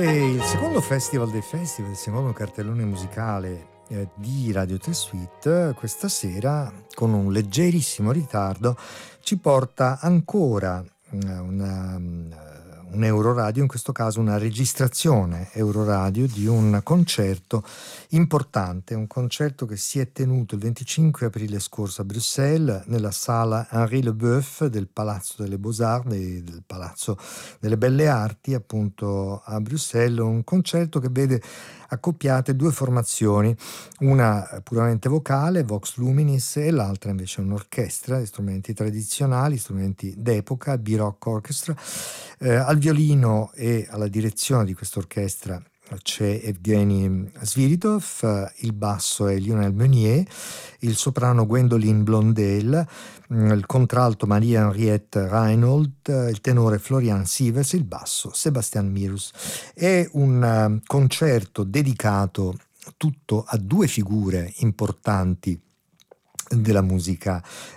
E il secondo festival dei festival, il secondo cartellone musicale di Radio 3 Suite, questa sera, con un leggerissimo ritardo, ci porta ancora un Euroradio, in questo caso una registrazione Euroradio di un concerto importante, un concerto che si è tenuto il 25 aprile scorso a Bruxelles, nella sala Henri Leboeuf del Palazzo delle Beaux-Arts, del Palazzo delle Belle Arti, appunto a Bruxelles, un concerto che vede accoppiate due formazioni, una puramente vocale, Vox Luminis, e l'altra invece un'orchestra, strumenti tradizionali, strumenti d'epoca, B-Rock Orchestra. Al violino e alla direzione di questa orchestra c'è Evgeny Sviridov, il basso è Lionel Meunier, il soprano Gwendoline Blondel, il contralto Maria Henriette Reinhold, il tenore Florian Sievers, il basso Sebastian Mirus. È un concerto dedicato tutto a due figure importanti della musica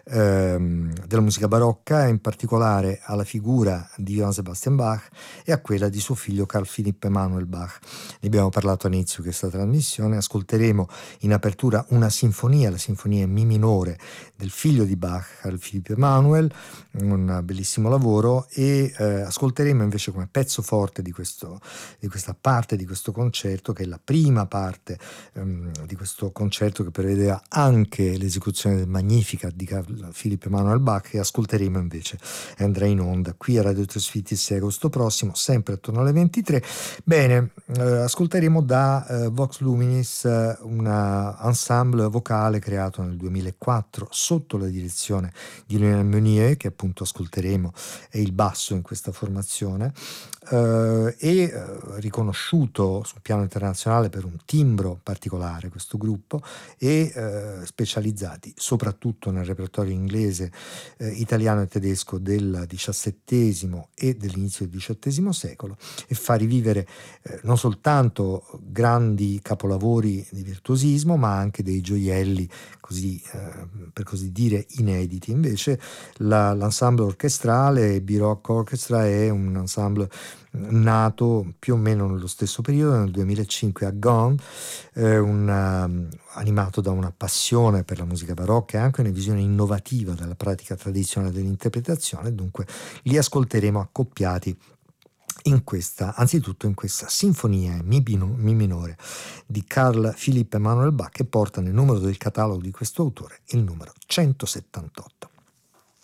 barocca, in particolare alla figura di Johann Sebastian Bach e a quella di suo figlio Carl Philipp Emanuel Bach. Ne abbiamo parlato all'inizio di questa trasmissione. Ascolteremo in apertura una sinfonia, la sinfonia in Mi minore del figlio di Bach, Carl Philipp Emanuel, un bellissimo lavoro, e ascolteremo invece come pezzo forte di questa parte di questo concerto, che è la prima parte di questo concerto, che prevedeva anche l'esecuzione del Magnificat di Carl Philipp Emanuel Bach, e ascolteremo invece e andrà in onda qui a Radio 3 Suite il 6 agosto prossimo, sempre attorno alle 23. Bene, ascolteremo da Vox Luminis un ensemble vocale creato nel 2004 sotto la direzione di Lionel Meunier, che appunto ascolteremo è il basso in questa formazione, e riconosciuto sul piano internazionale per un timbro particolare questo gruppo, e specializzati soprattutto nel repertorio inglese, italiano e tedesco del XVII e dell'inizio del XVIII secolo, e fa rivivere non soltanto grandi capolavori di virtuosismo, ma anche dei gioielli così, per così dire, inediti. Invece l'ensemble orchestrale B-Rock Orchestra è un ensemble nato più o meno nello stesso periodo, nel 2005 a Gand, animato da una passione per la musica barocca e anche una visione innovativa della pratica tradizionale dell'interpretazione. Dunque li ascolteremo accoppiati anzitutto in questa sinfonia Mi minore di Carl Philipp Emanuel Bach, che porta nel numero del catalogo di questo autore il numero 178.